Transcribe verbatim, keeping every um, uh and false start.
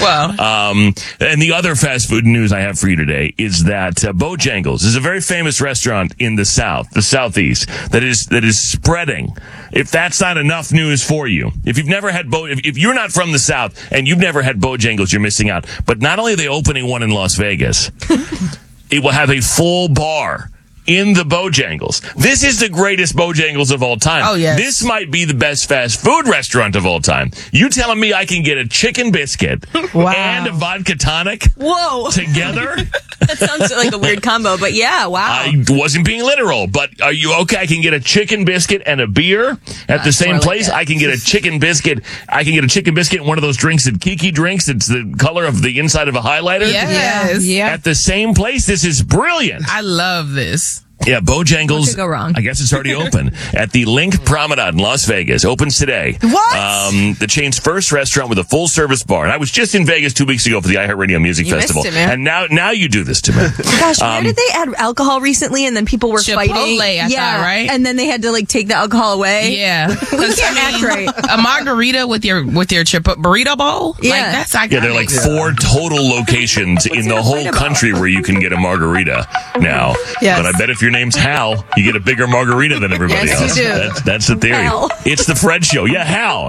Well. Um, and the other fast food news I have for you today is that uh, Bojangles is a very famous restaurant in the South, the Southeast, that is that is spreading. If that's not enough news for you, if you've never had Bo, if, if you're not from the South and you've never had Bojangles, you're missing out. But not only are they opening one in Las Vegas, it will have a full bar in the Bojangles. This is the greatest Bojangles of all time. Oh, yes. This might be the best fast food restaurant of all time. You telling me I can get a chicken biscuit Wow. and a vodka tonic Whoa. together? That sounds like a weird combo, but yeah, wow. I wasn't being literal, but are you okay? I can get a chicken biscuit and a beer at That's the same more like place. it. I can get a chicken biscuit. I can get a chicken biscuit and one of those drinks that Kiki drinks. It's the color of the inside of a highlighter. Yes. Yeah. At the same place. This is brilliant. I love this. Yeah, Bojangles. What could go wrong? I guess it's already open at the Link Promenade in Las Vegas. Opens today. What? Um, the chain's first restaurant with a full service bar. And I was just in Vegas two weeks ago for the iHeartRadio Music You missed Festival, it, man. and now now you do this to me. Gosh, where Um, did they add alcohol recently and then people were Chipotle, fighting? I yeah, thought, right? And then they had to like take the alcohol away. Yeah. We can't act right. A margarita with your with your chip burrito bowl? Yeah. Like, that's iconic. Yeah, there are like four total locations in the there to whole fight about? country where you can get a margarita now. Yes. But I bet if your name's Hal, you get a bigger margarita than everybody Yes, you else. do. That's, that's the theory. Hal. It's the Fred Show. Yeah, Hal.